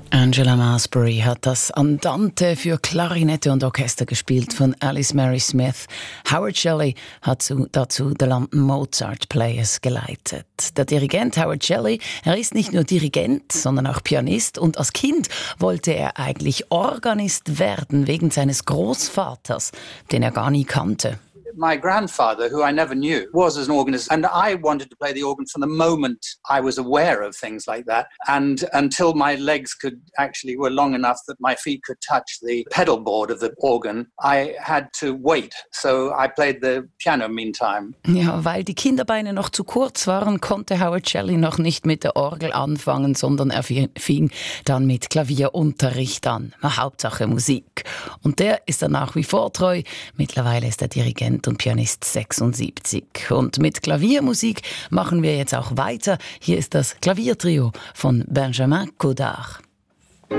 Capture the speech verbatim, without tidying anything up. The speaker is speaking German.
Angela Masbury hat das Andante für Klarinette und Orchester gespielt von Alice Mary Smith. Howard Shelley hat zu, dazu The London Mozart Players geleitet. Der Dirigent Howard Shelley, er ist nicht nur Dirigent, sondern auch Pianist, und als Kind wollte er eigentlich Organist werden, wegen seines Großvaters, den er gar nie kannte. My grandfather, who I never knew, was an organist, and I wanted to play the organ from the moment I was aware of things like that, and until my legs could actually were long enough that my feet could touch the pedal board of the organ, I had to wait. So I played the piano meantime. Ja, weil die Kinderbeine noch zu kurz waren, konnte Howard Shelley noch nicht mit der Orgel anfangen, sondern er fing dann mit Klavierunterricht an. Hauptsache Musik. Und der ist er nach wie vor treu. Mittlerweile ist er Dirigent und Pianist sechsundsiebzig. Und mit Klaviermusik machen wir jetzt auch weiter. Hier ist das Klaviertrio von Benjamin Godard.